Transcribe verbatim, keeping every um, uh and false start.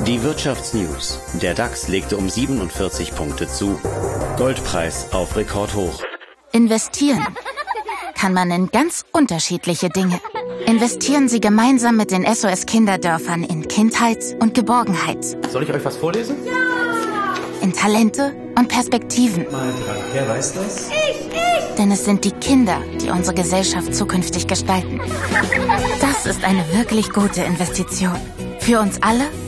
Die Wirtschaftsnews. Der DAX legte um siebenundvierzig Punkte zu. Goldpreis auf Rekordhoch. Investieren kann man in ganz unterschiedliche Dinge. Investieren Sie gemeinsam mit den S O S-Kinderdörfern in Kindheit und Geborgenheit. Soll ich euch was vorlesen? Ja! In Talente und Perspektiven. Mal dran. Wer weiß das? Ich, ich! Denn es sind die Kinder, die unsere Gesellschaft zukünftig gestalten. Das ist eine wirklich gute Investition. Für uns alle